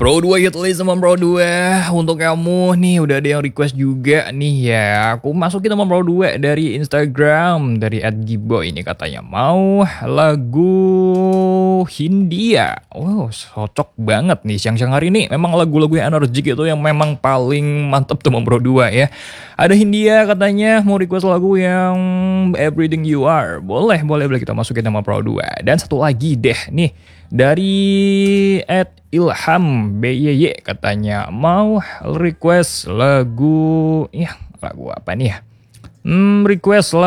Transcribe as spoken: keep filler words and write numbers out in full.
Bro dua hit list sama Bro dua. Untuk kamu nih udah ada yang request juga nih ya. Aku masukin sama Bro dua dari Instagram, dari at giboy ini katanya mau lagu Hindia. Oh, cocok banget nih siang-siang hari ini. Memang lagu-lagu yang energik itu yang memang paling mantep tuh sama Bro dua ya. Ada Hindia katanya mau request lagu yang Everything You Are. Boleh, boleh, boleh kita masukin sama Bro dua. Dan satu lagi deh nih dari at Ilham B Y Y katanya mau request lagu, ya lagu apa nih ya? Hmm, request